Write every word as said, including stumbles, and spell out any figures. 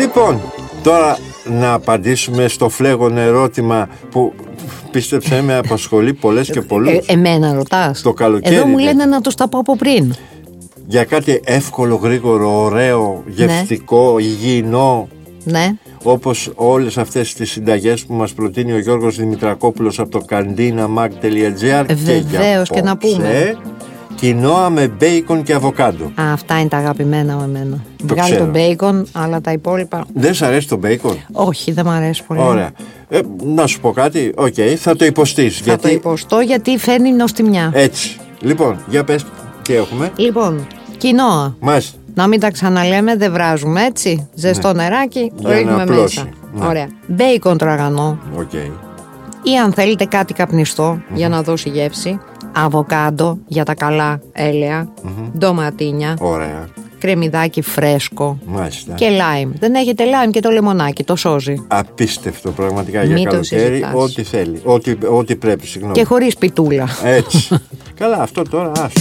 Λοιπόν, τώρα να απαντήσουμε στο φλέγον ερώτημα που πίστεψε με απασχολεί πολλές και πολλούς. Ε, εμένα ρωτάς? Το καλοκαίρι. Εδώ μου λένε να τους τα πω από πριν. Για κάτι εύκολο, γρήγορο, ωραίο, γευστικό, ναι. υγιεινό. Ναι. Όπως όλες αυτές τις συνταγές που μας προτείνει ο Γιώργος Δημητρακόπουλος από το καντίνα μαγ τελεία τζι άρ. Βεβαίως, και, και να πούμε κοινόα με μπέικον και αβοκάντο. Α, αυτά είναι τα αγαπημένα μου εμένα. Το Βγάλει το μπέικον, αλλά τα υπόλοιπα. Δεν σ' αρέσει το μπέικον? Όχι, δεν μ' αρέσει πολύ. Ωραία. Ε, να σου πω κάτι, οκ, okay, θα το υποστείς. Θα γιατί... το υποστώ γιατί φέρνει νοστιμιά. Έτσι. Λοιπόν, για πες τι έχουμε. Λοιπόν, κοινόα. Μάλιστα. Να μην τα ξαναλέμε, δεν βράζουμε, έτσι. Ζεστό ναι. νεράκι, το ρίχνουμε μέσα. Ναι. Ωραία. Μπέικον τραγανό. Okay. Ή αν θέλετε κάτι καπνιστό mm-hmm. για να δώσει γεύση. Αβοκάντο για τα καλά έλαια. Mm-hmm. Ντοματίνια. Ωραία. Κρεμμυδάκι φρέσκο. Μάλιστα. Και λάιμ. Δεν έχετε λάιμ και το λεμονάκι, το σώζει. Απίστευτο πραγματικά για καλοκαίρι. Ό,τι θέλει. Ό,τι, ό,τι πρέπει, συγγνώμη. Και χωρίς πιτούλα. Έτσι. Καλά, αυτό τώρα άστο.